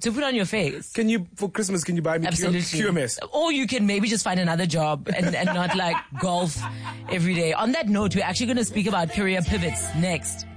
to put on your face. For Christmas, can you buy me Absolutely. QMS? Or you can maybe just find another job and not like golf every day. On that note, we're actually going to speak about career pivots next.